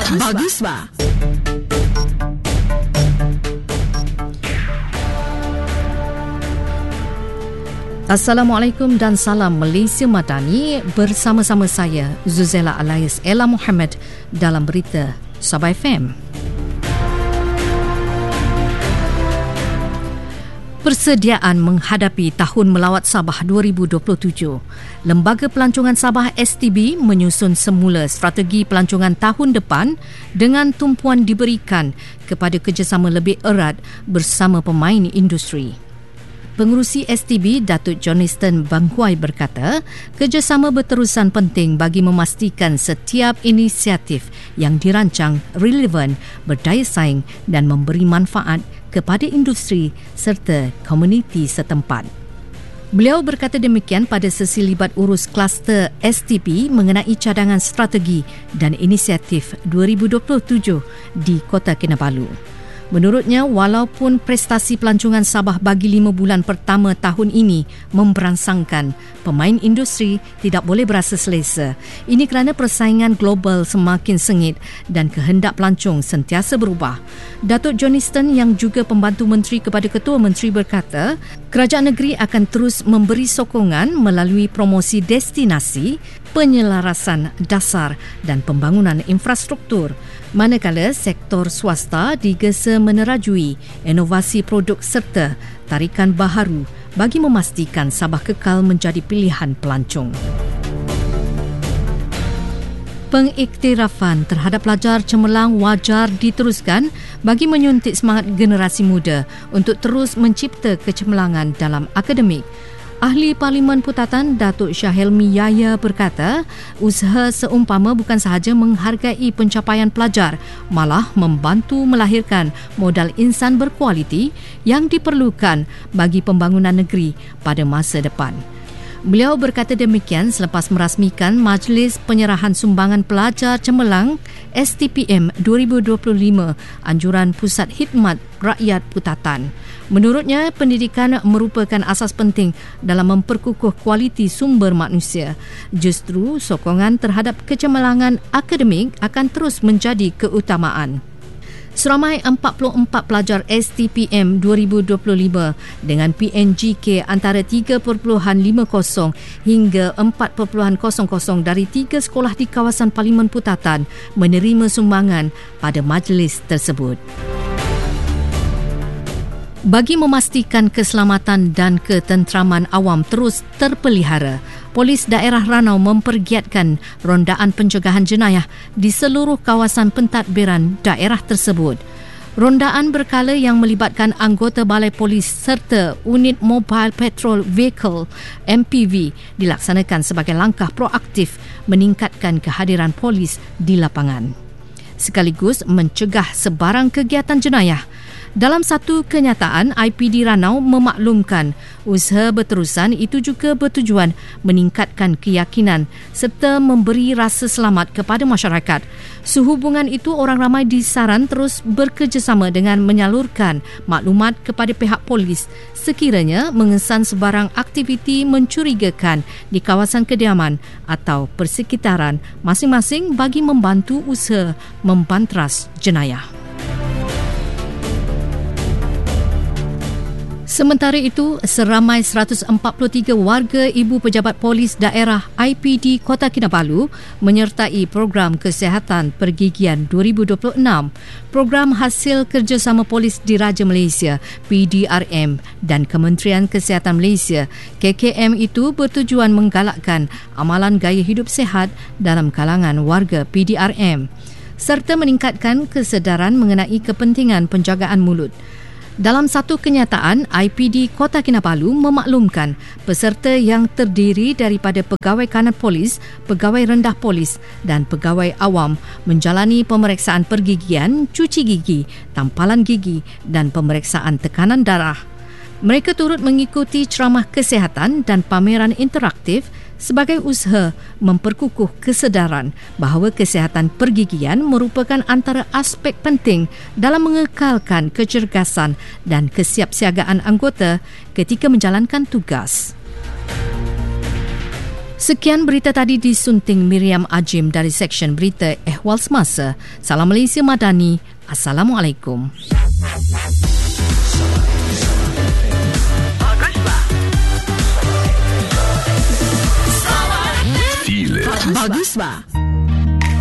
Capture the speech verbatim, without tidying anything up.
Bagus ba? Assalamualaikum dan salam Malaysia Madani, bersama-sama saya Zuzela alias Ella Muhammad dalam berita Sabah F M. Persediaan menghadapi Tahun Melawat Sabah dua ribu dua puluh tujuh. Lembaga Pelancongan Sabah S T B menyusun semula strategi pelancongan tahun depan dengan tumpuan diberikan kepada kerjasama lebih erat bersama pemain industri. Pengerusi S T B, Datuk Johnston Banghuai berkata, kerjasama berterusan penting bagi memastikan setiap inisiatif yang dirancang relevan, berdaya saing dan memberi manfaat kepada industri serta komuniti setempat. Beliau berkata demikian pada sesi libat urus kluster S T B mengenai cadangan strategi dan inisiatif dua ribu dua puluh tujuh di Kota Kinabalu. Menurutnya, walaupun prestasi pelancongan Sabah bagi lima bulan pertama tahun ini memberangsangkan, pemain industri tidak boleh berasa selesa. Ini kerana persaingan global semakin sengit dan kehendak pelancong sentiasa berubah. Datuk Johnston yang juga pembantu menteri kepada Ketua Menteri berkata, kerajaan negeri akan terus memberi sokongan melalui promosi destinasi, penyelarasan dasar dan pembangunan infrastruktur. Manakala sektor swasta digesa menerajui inovasi produk serta tarikan baharu bagi memastikan Sabah kekal menjadi pilihan pelancong. Pengiktirafan terhadap pelajar cemerlang wajar diteruskan bagi menyuntik semangat generasi muda untuk terus mencipta kecemerlangan dalam akademik. Ahli Parlimen Putatan Datuk Syahelmi Yahya berkata, usaha seumpama bukan sahaja menghargai pencapaian pelajar, malah membantu melahirkan modal insan berkualiti yang diperlukan bagi pembangunan negeri pada masa depan. Beliau berkata demikian selepas merasmikan Majlis Penyerahan Sumbangan Pelajar Cemerlang S T P M dua ribu dua puluh lima Anjuran Pusat Khidmat Rakyat Putatan. Menurutnya, pendidikan merupakan asas penting dalam memperkukuh kualiti sumber manusia. Justru, sokongan terhadap kecemerlangan akademik akan terus menjadi keutamaan. Seramai empat puluh empat pelajar S T P M dua ribu dua puluh lima dengan P N G K antara tiga perpuluhan lima kosong hingga empat perpuluhan kosong kosong dari tiga sekolah di kawasan Parlimen Putatan menerima sumbangan pada majlis tersebut. Bagi memastikan keselamatan dan ketenteraman awam terus terpelihara, Polis Daerah Ranau mempergiatkan rondaan pencegahan jenayah di seluruh kawasan pentadbiran daerah tersebut. Rondaan berkala yang melibatkan anggota Balai Polis serta unit Mobile Patrol Vehicle M P V dilaksanakan sebagai langkah proaktif meningkatkan kehadiran polis di lapangan, sekaligus mencegah sebarang kegiatan jenayah. Dalam satu kenyataan, I P D Ranau memaklumkan usaha berterusan itu juga bertujuan meningkatkan keyakinan serta memberi rasa selamat kepada masyarakat. Sehubungan itu, orang ramai disaran terus bekerjasama dengan menyalurkan maklumat kepada pihak polis sekiranya mengesan sebarang aktiviti mencurigakan di kawasan kediaman atau persekitaran masing-masing bagi membantu usaha membantras jenayah. Sementara itu, seramai seratus empat puluh tiga warga ibu pejabat polis daerah I P D Kota Kinabalu menyertai program kesihatan pergigian dua ribu dua puluh enam. Program hasil kerjasama Polis Diraja Malaysia P D R M dan Kementerian Kesihatan Malaysia K K M itu bertujuan menggalakkan amalan gaya hidup sihat dalam kalangan warga P D R M serta meningkatkan kesedaran mengenai kepentingan penjagaan mulut. Dalam satu kenyataan, I P D Kota Kinabalu memaklumkan peserta yang terdiri daripada pegawai kanan polis, pegawai rendah polis dan pegawai awam menjalani pemeriksaan pergigian, cuci gigi, tampalan gigi dan pemeriksaan tekanan darah. Mereka turut mengikuti ceramah kesihatan dan pameran interaktif sebagai usaha memperkukuh kesedaran bahawa kesihatan pergigian merupakan antara aspek penting dalam mengekalkan kecergasan dan kesiapsiagaan anggota ketika menjalankan tugas. Sekian berita tadi disunting Miriam Ajim dari Seksyen Berita Ehwal Semasa. Salam Malaysia Madani. Assalamualaikum. Bagus ba?